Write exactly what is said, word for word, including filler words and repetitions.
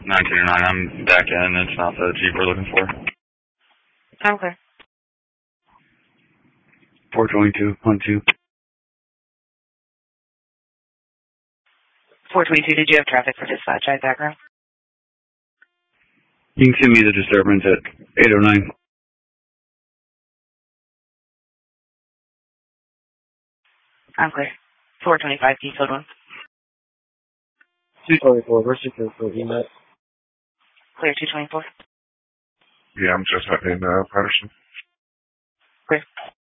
nine two nine, I'm back in. It's not the Jeep we're looking for. Okay. four twenty-two, one two. four twenty-two, did you have traffic for dispatch at background? You can send me the disturbance at eight oh nine. I'm clear. four twenty-five, key code one. two twenty-four, we're secure for E M A T. Clear, two twenty-four. Yeah, I'm just in uh, Patterson. Clear.